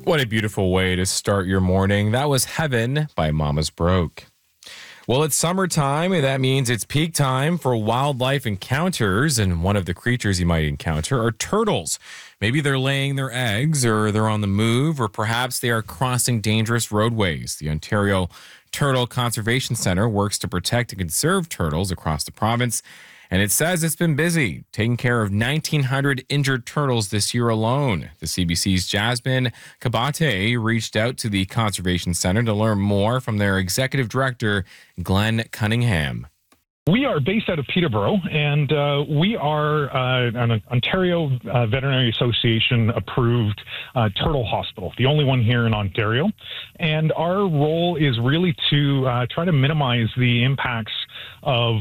What a beautiful way to start your morning. That was Heaven by Mama's Broke. Well, it's summertime, and that means it's peak time for wildlife encounters. And one of the creatures you might encounter are turtles. Maybe they're laying their eggs, or they're on the move, or perhaps they are crossing dangerous roadways. The Ontario Turtle Conservation Centre works to protect and conserve turtles across the province. And it says it's been busy, taking care of 1,900 injured turtles this year alone. The CBC's Jasmine Kabate reached out to the Conservation Centre to learn more from their executive director, Glenn Cunningham. We are based out of Peterborough, and we are an Ontario Veterinary Association approved turtle hospital, the only one here in Ontario. And our role is really to try to minimize the impacts of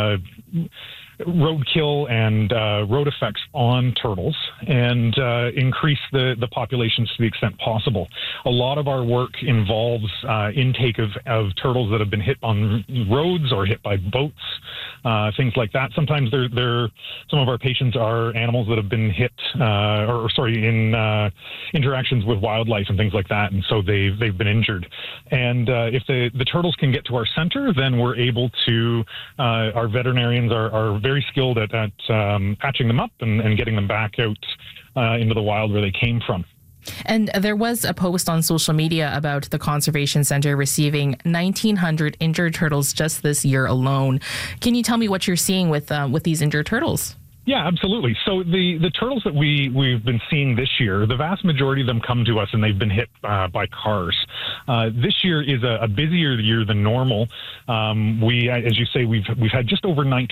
roadkill and road effects on turtles and increase the populations to the extent possible. A lot of our work involves intake of turtles that have been hit on roads or hit by boats, things like that. Sometimes some of our patients are animals that have been hit in interactions with wildlife and things like that, and so they've been injured. And if the turtles can get to our center, then we're able to, our veterinarians are very skilled at patching them up and getting them back out into the wild where they came from. And there was a post on social media about the Conservation Centre receiving 1,900 injured turtles just this year alone. Can you tell me what you're seeing with these injured turtles? Yeah, absolutely. So the turtles that we've been seeing this year, the vast majority of them come to us and they've been hit by cars. This year is a busier year than normal. As you say, we've had just over 19